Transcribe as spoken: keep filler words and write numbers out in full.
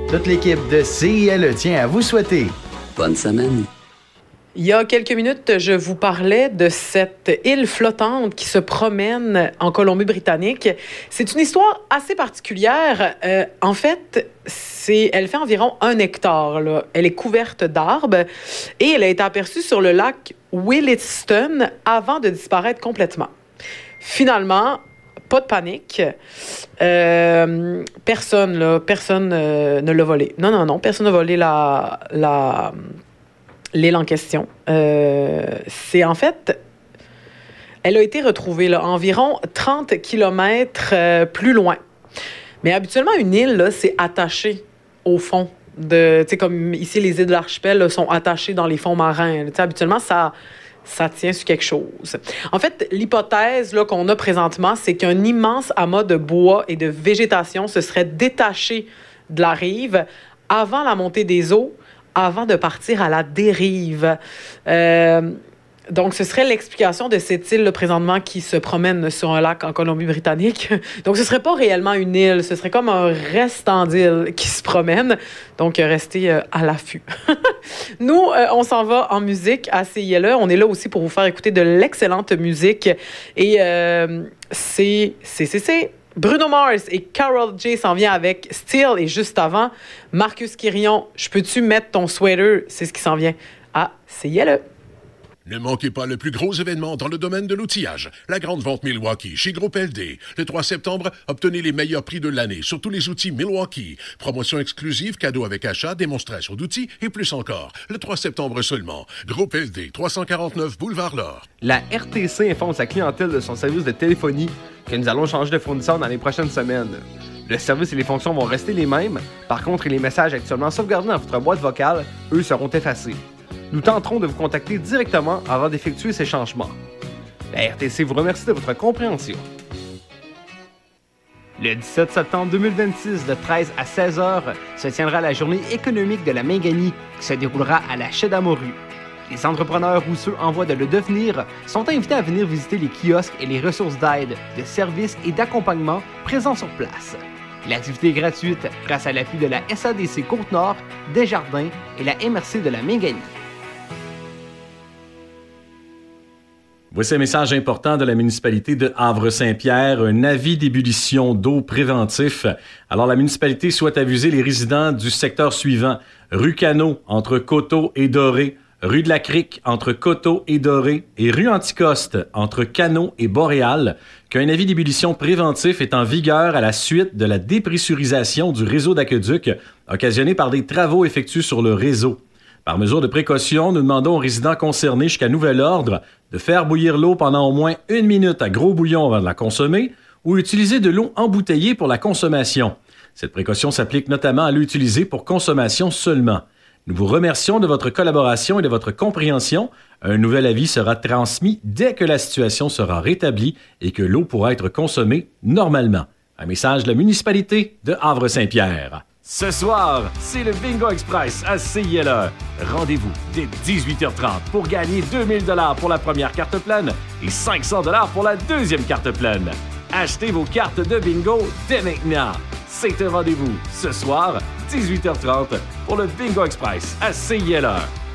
Toute l'équipe de C I L E tient à vous souhaiter bonne semaine. Il y a quelques minutes, je vous parlais de cette île flottante qui se promène en Colombie-Britannique. C'est une histoire assez particulière. Euh, en fait, c'est, elle fait environ un hectare, là. Elle est couverte d'arbres et elle a été aperçue sur le lac Williston avant de disparaître complètement. Finalement, pas de panique. Euh, personne, là, personne euh, ne l'a volée. Non, non, non, personne n'a volé la... la l'île en question. Euh, c'est en fait... Elle a été retrouvée là, environ trente kilomètres euh, plus loin. Mais habituellement, une île, là, c'est attaché au fond. Tu sais, comme ici, les îles de l'archipel là, sont attachées dans les fonds marins. Tu sais, habituellement, ça, ça tient sur quelque chose. En fait, l'hypothèse là, qu'on a présentement, c'est qu'un immense amas de bois et de végétation se serait détaché de la rive avant la montée des eaux, avant de partir à la dérive. Euh, donc, ce serait l'explication de cette île, là, présentement, qui se promène sur un lac en Colombie-Britannique. Donc, ce serait pas réellement une île, ce serait comme un restant d'île qui se promène. Donc, restez euh, à l'affût. Nous, euh, on s'en va en musique à C I L E. On est là aussi pour vous faire écouter de l'excellente musique. Et euh, c'est... c'est, c'est, c'est Bruno Mars et Karol J s'en vient avec Steel. Et juste avant, Marcus Quirion, je peux-tu mettre ton sweater? C'est ce qui s'en vient à C I L E. Ne manquez pas le plus gros événement dans le domaine de l'outillage, la Grande Vente Milwaukee chez Groupe L D. Le trois septembre, obtenez les meilleurs prix de l'année sur tous les outils Milwaukee. Promotion exclusive, cadeaux avec achat, démonstration d'outils et plus encore. Le trois septembre seulement. Groupe L D, trois cent quarante-neuf Boulevard L'Or. La R T C informe sa clientèle de son service de téléphonie que nous allons changer de fournisseur dans les prochaines semaines. Le service et les fonctions vont rester les mêmes. Par contre, les messages actuellement sauvegardés dans votre boîte vocale, eux, seront effacés. Nous tenterons de vous contacter directement avant d'effectuer ces changements. La R T C vous remercie de votre compréhension. Le dix-sept septembre deux mille vingt-six, de treize à seize heures, se tiendra la journée économique de la Minganie qui se déroulera à la Chais-d'Amoru. Les entrepreneurs ou ceux en voie de le devenir sont invités à venir visiter les kiosques et les ressources d'aide, de services et d'accompagnement présents sur place. L'activité est gratuite grâce à l'appui de la S A D C Côte-Nord, Desjardins et la M R C de la Minganie. Voici un message important de la municipalité de Havre-Saint-Pierre, un avis d'ébullition d'eau préventif. Alors, la municipalité souhaite aviser les résidents du secteur suivant. Rue Cano, entre Coteau et Doré. Rue de la Crique, entre Coteau et Doré. Et rue Anticoste, entre Cano et Boréal, qu'un avis d'ébullition préventif est en vigueur à la suite de la dépressurisation du réseau d'aqueduc occasionnée par des travaux effectués sur le réseau. Par mesure de précaution, nous demandons aux résidents concernés jusqu'à nouvel ordre de faire bouillir l'eau pendant au moins une minute à gros bouillon avant de la consommer ou utiliser de l'eau embouteillée pour la consommation. Cette précaution s'applique notamment à l'eau utilisée pour consommation seulement. Nous vous remercions de votre collaboration et de votre compréhension. Un nouvel avis sera transmis dès que la situation sera rétablie et que l'eau pourra être consommée normalement. Un message de la municipalité de Havre-Saint-Pierre. Ce soir, c'est le Bingo Express à C I L E. Rendez-vous dès dix-huit heures trente pour gagner deux mille dollars pour la première carte pleine et cinq cents dollars pour la deuxième carte pleine. Achetez vos cartes de bingo dès maintenant. C'est un rendez-vous ce soir, dix-huit heures trente, pour le Bingo Express à C I L E.